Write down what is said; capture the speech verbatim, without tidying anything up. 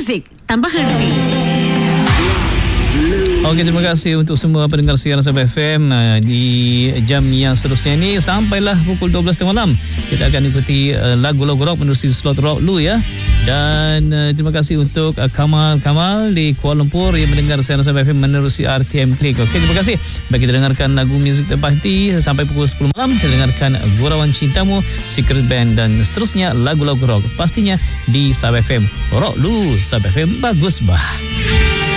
muzik tanpa henti. Okey, terima kasih untuk semua pendengar siaran Sabah F M. uh, di jam yang seterusnya ini sampailah pukul dua belas malam. Kita akan ikuti uh, lagu-lagu rock menerusi slot rock dulu ya. Dan uh, terima kasih untuk uh, Kamal Kamal di Kuala Lumpur yang mendengar siaran Sabah F M menerusi R T M Click. Okey, terima kasih. Bagi kita dengarkan lagu muzik tanpa henti sampai pukul sepuluh malam. Kita dengarkan Gurauan Cintamu, Secret Band dan seterusnya lagu-lagu rock. Pastinya di Sabah F M. Rock lu, Sabah F M bagus bah.